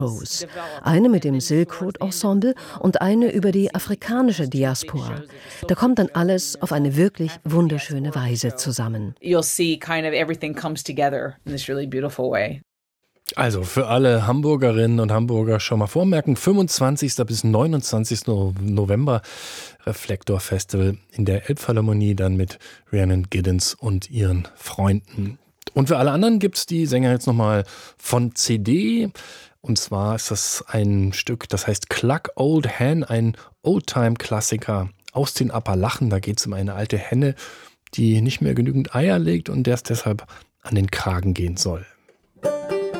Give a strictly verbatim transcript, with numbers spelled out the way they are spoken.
Shows. Eine mit dem Silk Road Ensemble und eine über die afrikanische Diaspora. Da kommt dann alles auf eine wirklich wunderschöne Weise zusammen. You'll see kind of everything comes together in this really beautiful way. Also für alle Hamburgerinnen und Hamburger schon mal vormerken, fünfundzwanzigsten bis neunundzwanzigsten November Reflektor Festival in der Elbphilharmonie, dann mit Rhiannon Giddens und ihren Freunden. Und für alle anderen gibt es die Sänger jetzt nochmal von C D. Und zwar ist das ein Stück, das heißt Cluck Old Hen, ein Oldtime-Klassiker aus den Appalachen. Da geht es um eine alte Henne, die nicht mehr genügend Eier legt und der es deshalb an den Kragen gehen soll.